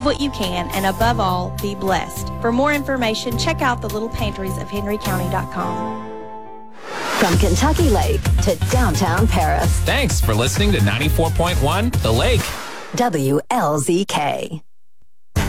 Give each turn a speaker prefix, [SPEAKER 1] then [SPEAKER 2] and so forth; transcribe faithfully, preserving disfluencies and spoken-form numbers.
[SPEAKER 1] what you can, and above all, be blessed. For more information, check out the Little Pantries of Henry County dot com.
[SPEAKER 2] From Kentucky Lake to downtown Paris.
[SPEAKER 3] Thanks for listening to ninety-four point one The Lake.
[SPEAKER 2] W L Z K.